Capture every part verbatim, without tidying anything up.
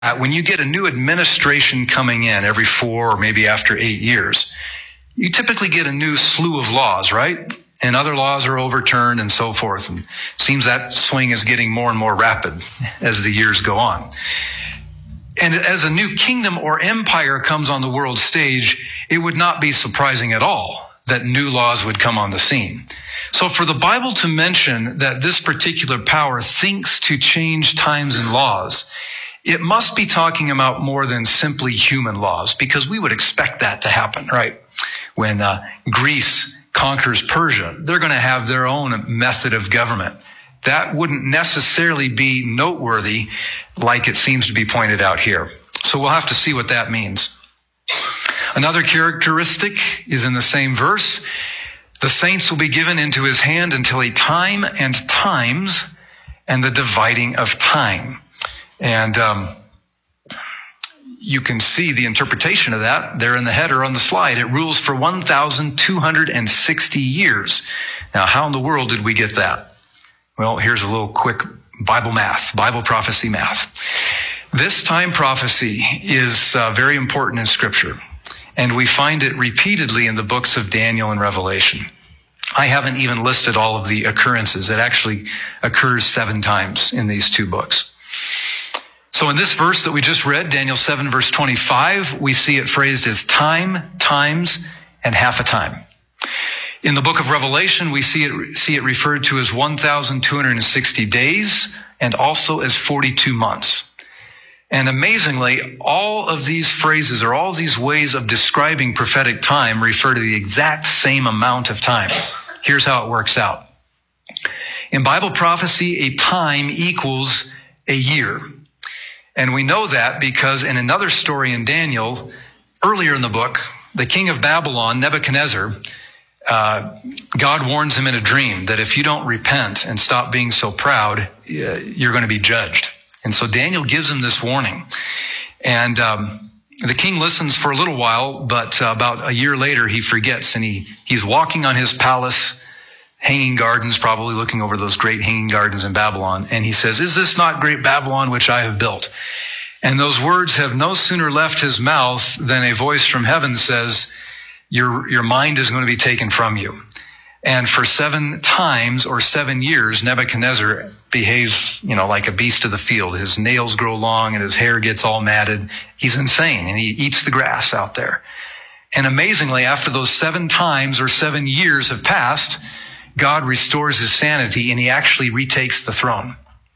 Uh, when you get a new administration coming in every four or maybe after eight years, you typically get a new slew of laws, right? And other laws are overturned and so forth. And it seems that swing is getting more and more rapid as the years go on. And as a new kingdom or empire comes on the world stage, it would not be surprising at all that new laws would come on the scene. So for the Bible to mention that this particular power thinks to change times and laws, it must be talking about more than simply human laws, because we would expect that to happen, right? When uh, Greece conquers Persia, they're going to have their own method of government. That wouldn't necessarily be noteworthy like it seems to be pointed out here. So we'll have to see what that means. Another characteristic is in the same verse. The saints will be given into his hand until a time and times and the dividing of time. And um, you can see the interpretation of that there in the header on the slide. It rules for one thousand two hundred sixty years. Now, how in the world did we get that? Well, here's a little quick Bible math, Bible prophecy math. This time prophecy is uh, very important in Scripture, and we find it repeatedly in the books of Daniel and Revelation. I haven't even listed all of the occurrences. It actually occurs seven times in these two books. So in this verse that we just read, Daniel seven, verse twenty-five, we see it phrased as time, times, and half a time. In the book of Revelation, we see it see it referred to as one thousand two hundred sixty days and also as forty-two months. And amazingly, all of these phrases or all these ways of describing prophetic time refer to the exact same amount of time. Here's how it works out. In Bible prophecy, a time equals a year. And we know that because in another story in Daniel, earlier in the book, the king of Babylon, Nebuchadnezzar, uh, God warns him in a dream that if you don't repent and stop being so proud, uh, you're going to be judged. And so Daniel gives him this warning. And um, the king listens for a little while, but uh, about a year later, he forgets. And he he's walking on his palace, hanging gardens, probably looking over those great hanging gardens in Babylon. And he says, "Is this not great Babylon which I have built?" And those words have no sooner left his mouth than a voice from heaven says, your, your mind is going to be taken from you. And for seven times or seven years, Nebuchadnezzar behaves, you know, like a beast of the field. His nails grow long and his hair gets all matted. He's insane and he eats the grass out there. And amazingly, after those seven times or seven years have passed, God restores his sanity and he actually retakes the throne.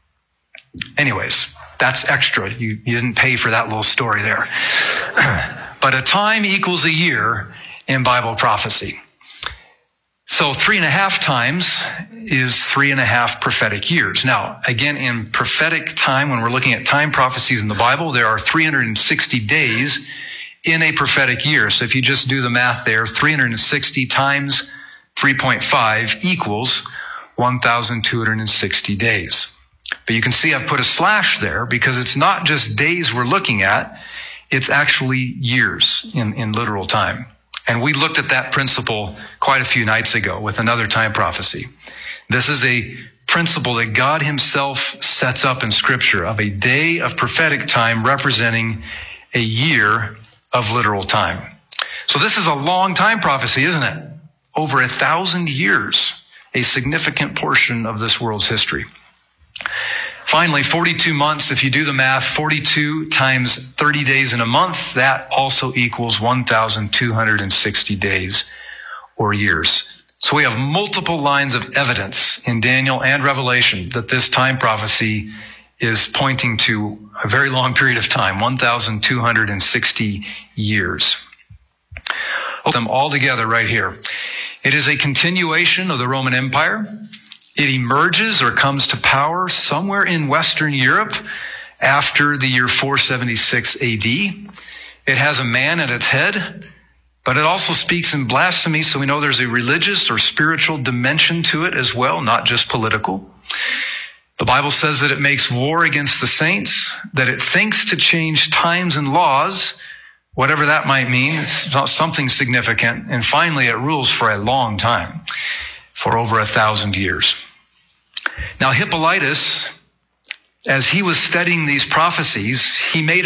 Anyways, that's extra. You, you didn't pay for that little story there. But a time equals a year in Bible prophecy. So three and a half times is three and a half prophetic years. Now, again, in prophetic time, when we're looking at time prophecies in the Bible, there are three hundred sixty days in a prophetic year. So if you just do the math there, three hundred sixty times three point five equals one thousand two hundred sixty days. But you can see I've put a slash there because it's not just days we're looking at, it's actually years in, in literal time. And we looked at that principle quite a few nights ago with another time prophecy. This is a principle that God himself sets up in Scripture of a day of prophetic time representing a year of literal time. So this is a long time prophecy, isn't it? Over a thousand years, a significant portion of this world's history. Finally, forty-two months, if you do the math, forty-two times thirty days in a month, that also equals one thousand two hundred sixty days or years. So we have multiple lines of evidence in Daniel and Revelation that this time prophecy is pointing to a very long period of time, one thousand two hundred sixty years. Put them all together right here. It is a continuation of the Roman Empire. It emerges or comes to power somewhere in Western Europe after the year four seventy-six A D. It has a man at its head, but it also speaks in blasphemy, so we know there's a religious or spiritual dimension to it as well, not just political. The Bible says that it makes war against the saints, that it thinks to change times and laws, whatever that might mean. It's not something significant. And finally, it rules for a long time, for over a thousand years. Now, Hippolytus as he was studying these prophecies, he made